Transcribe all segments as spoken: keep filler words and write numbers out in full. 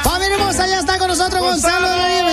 ¡Familia hermosa! Ya está con nosotros Gonzalo, Gonzalo de la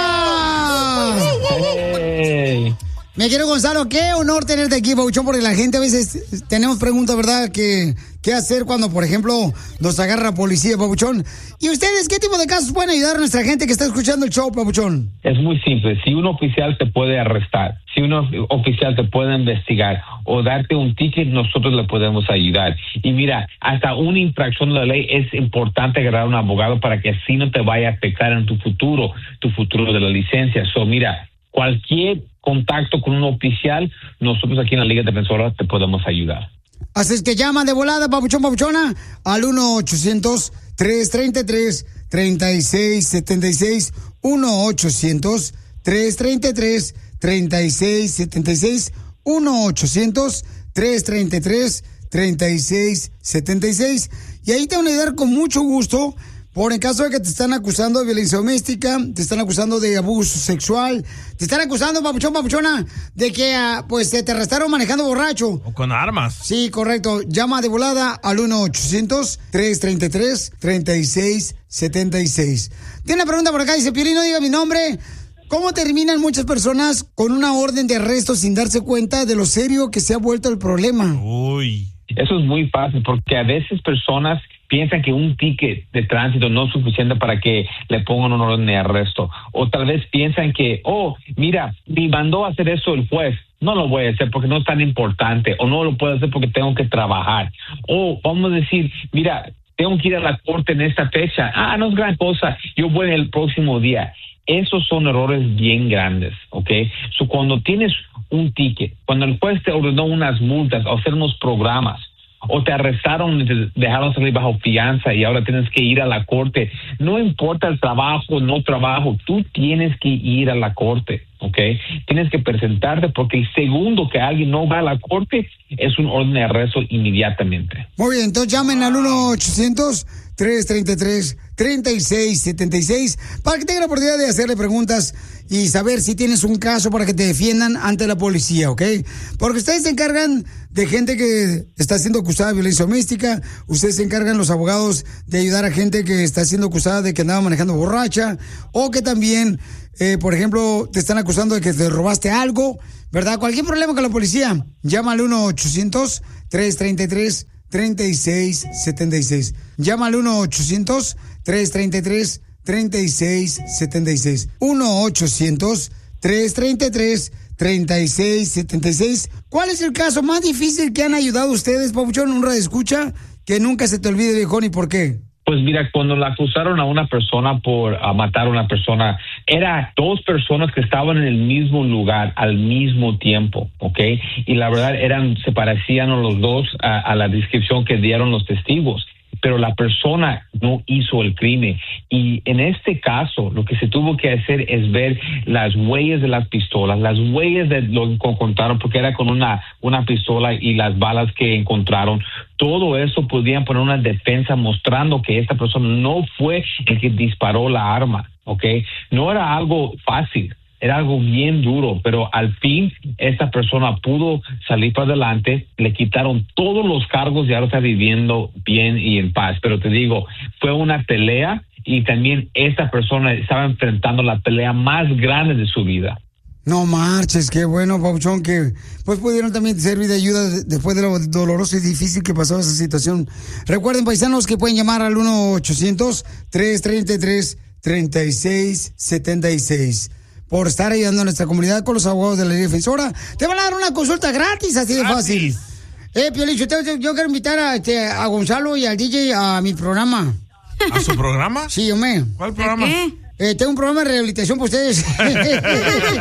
emisora. Hey. Me quiero, Gonzalo, qué honor tenerte aquí, Pabuchón, porque la gente a veces tenemos preguntas, ¿verdad? Que, ¿Qué hacer cuando, por ejemplo, nos agarra la policía, Pabuchón? ¿Y ustedes qué tipo de casos pueden ayudar a nuestra gente que está escuchando el show, Pabuchón? Es muy simple. Si un oficial te puede arrestar, si un oficial te puede investigar o darte un ticket, nosotros le podemos ayudar. Y mira, hasta una infracción de la ley es importante agarrar a un abogado para que así no te vaya a afectar en tu futuro, tu futuro de la licencia. So, mira, cualquier contacto con un oficial, nosotros aquí en la Liga Defensora te podemos ayudar. Así es que llama de volada, Pabuchón, Pabuchona, al uno ochocientos, tres treinta y tres, treinta y seis setenta y seis, uno ochocientos, tres treinta y tres, treinta y seis setenta y seis, uno ochocientos, tres treinta y tres, treinta y seis setenta y seis. Y ahí te van a ayudar con mucho gusto. Por el caso de que te están acusando de violencia doméstica, te están acusando de abuso sexual, te están acusando, Papuchón, Papuchona, de que uh, pues te arrestaron manejando borracho. O con armas. Sí, correcto. Llama de volada al uno ochocientos, tres treinta y tres, treinta y seis setenta y seis. Tiene una pregunta por acá, dice, Piolín, no diga mi nombre. ¿Cómo terminan muchas personas con una orden de arresto sin darse cuenta de lo serio que se ha vuelto el problema? Uy. Eso es muy fácil porque a veces personas piensan que un ticket de tránsito no es suficiente para que le pongan una orden de arresto. O tal vez piensan que, oh, mira, me mandó a hacer eso el juez. No lo voy a hacer porque no es tan importante. O no lo puedo hacer porque tengo que trabajar. O vamos a decir, mira, tengo que ir a la corte en esta fecha. Ah, no es gran cosa. Yo voy el próximo día. Esos son errores bien grandes, ¿ok? So, cuando tienes un ticket, cuando el juez te ordenó unas multas o hacer unos programas, o te arrestaron y te dejaron salir bajo fianza y ahora tienes que ir a la corte, no importa el trabajo o no trabajo, tú tienes que ir a la corte, ¿ok? Tienes que presentarte porque el segundo que alguien no va a la corte es un orden de arresto inmediatamente. Muy bien, entonces llamen al uno ochocientos, tres treinta y tres, treinta y seis setenta y seis para que tengan la oportunidad de hacerle preguntas y saber si tienes un caso para que te defiendan ante la policía, ¿ok? Porque ustedes se encargan de gente que está siendo acusada de violencia doméstica, ustedes se encargan, los abogados, de ayudar a gente que está siendo acusada de que andaba manejando borracha, o que también, eh, por ejemplo, te están acusando de que te robaste algo, ¿verdad? Cualquier problema con la policía, llama al uno ochocientos, tres treinta y tres, treinta y seis setenta y seis. Llama al uno ochocientos, tres treinta y tres, treinta y seis setenta y seis. uno ochocientos, tres treinta y tres, treinta y seis setenta y seis. ¿Cuál es el caso más difícil que han ayudado ustedes, Pabuchón? Un radioescucha que nunca se te olvide, viejón, ¿y por qué? Pues mira, cuando la acusaron a una persona por uh, matar a una persona, era dos personas que estaban en el mismo lugar al mismo tiempo, ¿ok? Y la verdad eran, se parecían los dos a, a la descripción que dieron los testigos, pero la persona no hizo el crimen. Y en este caso, lo que se tuvo que hacer es ver las huellas de las pistolas, las huellas de lo que encontraron, porque era con una, una pistola y las balas que encontraron. Todo eso podían poner una defensa mostrando que esta persona no fue el que disparó la arma, ¿ok? No era algo fácil. Era algo bien duro, pero al fin esta persona pudo salir para adelante, le quitaron todos los cargos y ahora está viviendo bien y en paz. Pero te digo, fue una pelea y también esta persona estaba enfrentando la pelea más grande de su vida. No marches, qué bueno, Pabuchón, que pues pudieron también servir de ayuda después de lo doloroso y difícil que pasó esa situación. Recuerden, paisanos, que pueden llamar al uno ochocientos, tres treinta y tres, treinta y seis setenta y seis. Por estar ayudando a nuestra comunidad con los abogados de la Liga Defensora. Te van a dar una consulta gratis, así de fácil. Eh, Piolín, yo, yo, yo quiero invitar a, este, a Gonzalo y al D J a mi programa. ¿A su programa? Sí, hombre. ¿Cuál programa? Eh, tengo un programa de rehabilitación para ustedes.